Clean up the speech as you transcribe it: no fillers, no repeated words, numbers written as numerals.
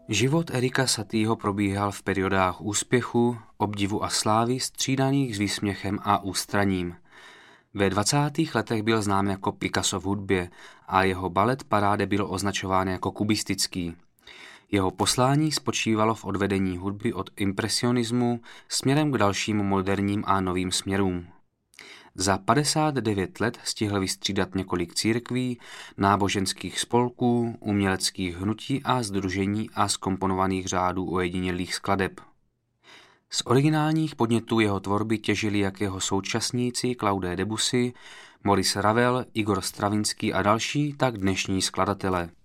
Život Erika Satieho probíhal v periodách úspěchu, obdivu a slávy střídaných s výsměchem a ústraním. Ve 20. letech byl znám jako Picasso v hudbě a jeho balet Paráde byl označován jako kubistický. Jeho poslání spočívalo v odvedení hudby od impresionismu směrem k dalším moderním a novým směrům. Za 59 let stihl vystřídat několik církví, náboženských spolků, uměleckých hnutí a sdružení a zkomponovaných řádů ojedinělých skladeb. Z originálních podnětů jeho tvorby těžili jak jeho současníci Claude Debussy, Maurice Ravel, Igor Stravinský a další, tak dnešní skladatelé.